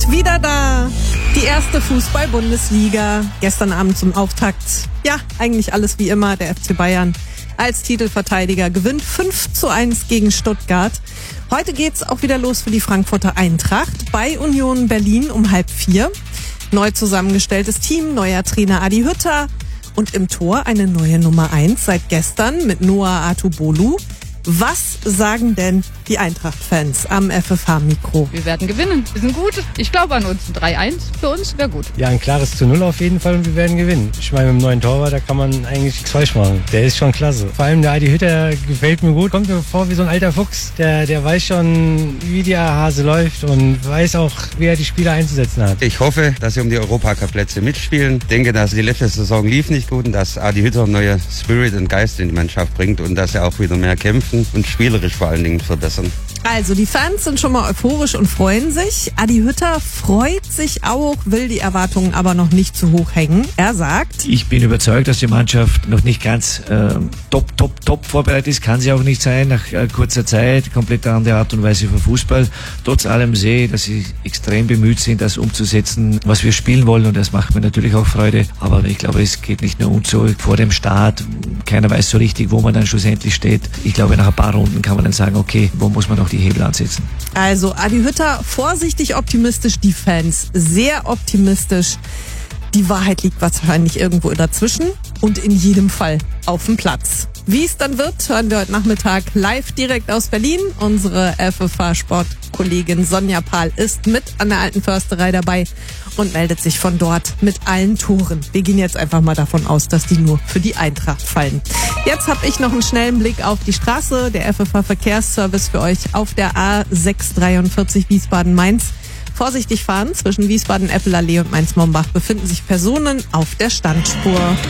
ist wieder da. Die erste Fußball-Bundesliga. Gestern Abend zum Auftakt. Ja, eigentlich alles wie immer. Der FC Bayern als Titelverteidiger gewinnt 5:1 gegen Stuttgart. Heute geht's auch wieder los für die Frankfurter Eintracht bei Union Berlin um 3:30. Neu zusammengestelltes Team, neuer Trainer Adi Hütter und im Tor eine neue Nummer 1 seit gestern mit Noah Atubolu. Was sagen denn die Eintracht-Fans am FFH-Mikro? Wir werden gewinnen. Wir sind gut. Ich glaube an uns. 3:1 für uns wäre gut. Ja, ein klares 0 auf jeden Fall und wir werden gewinnen. Ich meine, mit dem neuen Torwart, da kann man eigentlich nichts falsch machen. Der ist schon klasse. Vor allem der Adi Hütter gefällt mir gut. Kommt mir vor wie so ein alter Fuchs. Der weiß schon, wie der Hase läuft und weiß auch, wie er die Spieler einzusetzen hat. Ich hoffe, dass sie um die Europacup-Plätze mitspielen. Ich denke, dass die letzte Saison lief nicht gut und dass Adi Hütter einen neuen Spirit und Geist in die Mannschaft bringt und dass er auch wieder mehr kämpfen und spielerisch vor allen Dingen verbessern. Also die Fans sind schon mal euphorisch und freuen sich. Adi Hütter freut sich auch, will die Erwartungen aber noch nicht zu hoch hängen. Er sagt: Ich bin überzeugt, dass die Mannschaft noch nicht ganz top vorbereitet ist. Kann sie auch nicht sein, nach kurzer Zeit. Komplett andere Art und Weise für Fußball. Trotz allem sehe ich, dass sie extrem bemüht sind, das umzusetzen, was wir spielen wollen. Und das macht mir natürlich auch Freude. Aber ich glaube, es geht nicht nur uns so vor dem Start. Keiner weiß so richtig, wo man dann schlussendlich steht. Ich glaube, nach ein paar Runden kann man dann sagen, okay, wo muss man noch die Hebel ansetzen. Also Adi Hütter vorsichtig optimistisch, die Fans sehr optimistisch. Die Wahrheit liegt wahrscheinlich irgendwo dazwischen und in jedem Fall auf dem Platz. Wie es dann wird, hören wir heute Nachmittag live direkt aus Berlin. Unsere FFH-Sportkollegin Sonja Pahl ist mit an der Alten Försterei dabei und meldet sich von dort mit allen Toren. Wir gehen jetzt einfach mal davon aus, dass die nur für die Eintracht fallen. Jetzt habe ich noch einen schnellen Blick auf die Straße. Der FFH-Verkehrsservice für euch auf der A643 Wiesbaden-Mainz. Vorsichtig fahren, zwischen Wiesbaden-Eppelallee und Mainz-Mombach befinden sich Personen auf der Standspur.